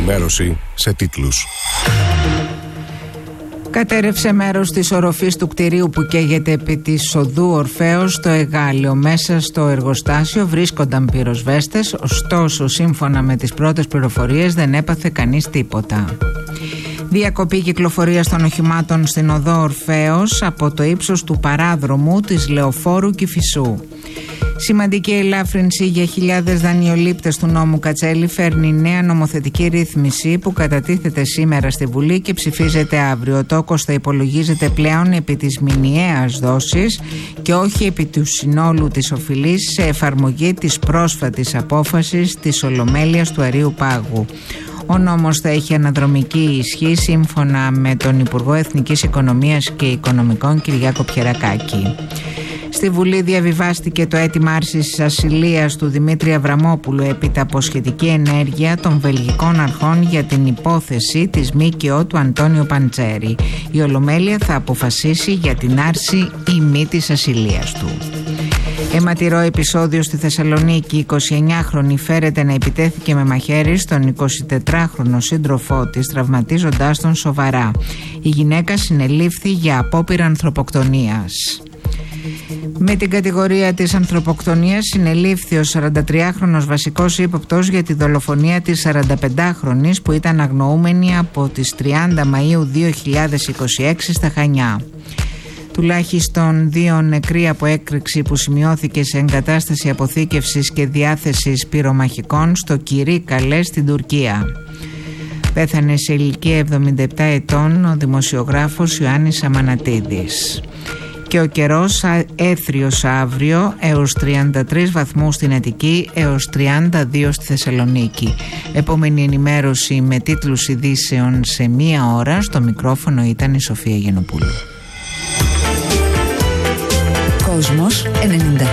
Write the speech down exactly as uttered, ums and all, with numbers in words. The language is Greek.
Ενημέρωση σε τίτλους. Κατέρευσε μέρος της οροφής του κτηρίου που καίγεται επί της οδού Ορφέως στο Εγάλειο. Μέσα στο εργοστάσιο βρίσκονταν πυροσβέστες, ωστόσο σύμφωνα με τις πρώτες πληροφορίες δεν έπαθε κανείς τίποτα. Διακοπή κυκλοφορίας των οχημάτων στην οδό Ορφέως από το ύψος του παράδρομου της Λεωφόρου Κηφισού. Σημαντική ελάφρυνση για χιλιάδες δανειολήπτες του νόμου Κατσέλη φέρνει νέα νομοθετική ρύθμιση που κατατίθεται σήμερα στη Βουλή και ψηφίζεται αύριο. Ο τόκος θα υπολογίζεται πλέον επί της μηνιαίας δόσης και όχι επί του συνόλου της οφειλής, σε εφαρμογή της πρόσφατης απόφασης της Ολομέλειας του Αρείου Πάγου. Ο νόμος θα έχει αναδρομική ισχύ σύμφωνα με τον Υπουργό Εθνικής Οικονομίας και Οικονομικών Κυριάκο Πιερακάκη. Στη Βουλή διαβιβάστηκε το αίτημα άρσης της ασυλίας του Δημήτρη Αβραμόπουλου έπειτα από σχετική ενέργεια των βελγικών αρχών για την υπόθεση της ΜΚΟ του Αντώνιο Παντσέρη. Η Ολομέλεια θα αποφασίσει για την άρση ή μη της ασυλίας του. Αιματηρό επεισόδιο στη Θεσσαλονίκη. Η εικοσιεννιάχρονη φέρεται να επιτέθηκε με μαχαίρι στον εικοσιτετράχρονο σύντροφό της, τραυματίζοντάς τον σοβαρά. Η γυναίκα συνελήφθη για απόπειρα ανθρωποκτονίας. Με την κατηγορία της ανθρωποκτονίας συνελήφθη ο σαραντατριάχρονος βασικός ύποπτος για τη δολοφονία της σαρανταπεντάχρονης που ήταν αγνοούμενη από τις τριάντα Μαΐου δύο χιλιάδες είκοσι έξι στα Χανιά. Τουλάχιστον δύο νεκροί από έκρηξη που σημειώθηκε σε εγκατάσταση αποθήκευσης και διάθεσης πυρομαχικών στο Κυρίκαλε στην Τουρκία. Πέθανε σε ηλικία εβδομήντα επτά ετών ο δημοσιογράφος Ιωάννης Αμανατίδης. Και ο καιρός έθριος αύριο έως τριάντα τρεις βαθμούς στην Αττική, έως τριάντα δύο στη Θεσσαλονίκη. Επόμενη ενημέρωση με τίτλους ειδήσεων σε μία ώρα. Στο μικρόφωνο ήταν η Σοφία Γενοπούλου. Κόσμος ενενήντα